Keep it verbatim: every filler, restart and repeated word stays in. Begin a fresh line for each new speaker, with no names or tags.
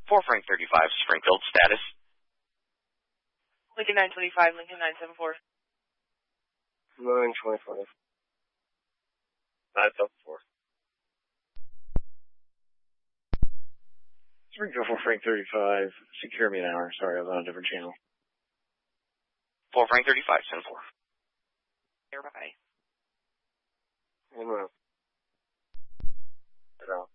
For Frank thirty-five, Springfield, status.
Lincoln nine twenty-five, Lincoln nine seven four.
nine twenty-five. nine seven four.
Springfield for Frank thirty-five. Secure me an hour. Sorry, I was on a different channel.
For Frank thirty-five, ten four.
Bye.
And, uh,